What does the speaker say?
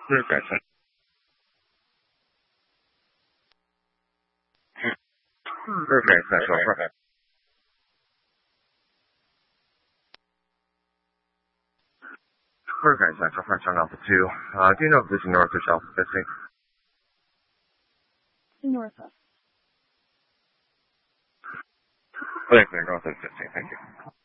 Okay, so, okay, Central. Okay, Central, French on Alpha 2. Do you know if this is north or south of 50? North of. Okay, north of 50, thank you.